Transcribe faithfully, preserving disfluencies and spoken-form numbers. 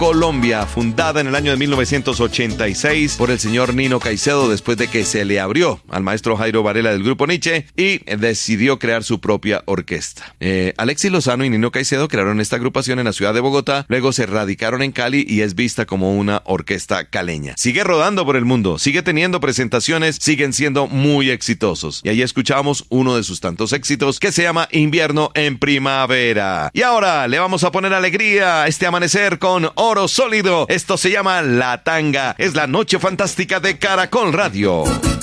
Colombia, fundada en el año de mil novecientos ochenta y seis por el señor Nino Caicedo después de que se le abrió al maestro Jairo Varela del grupo Nietzsche y decidió crear su propia orquesta. Eh, Alexis Lozano y Nino Caicedo crearon esta agrupación en la ciudad de Bogotá, luego se radicaron en Cali y es vista como una orquesta caleña. Sigue rodando por el mundo, sigue teniendo presentaciones, siguen siendo muy exitosos. Y ahí escuchamos uno de sus tantos éxitos que se llama Invierno en Primavera. Y ahora le vamos a poner alegría a este amanecer con Oro Sólido. Esto se llama La Tanga. Es la noche fantástica de Caracol Radio.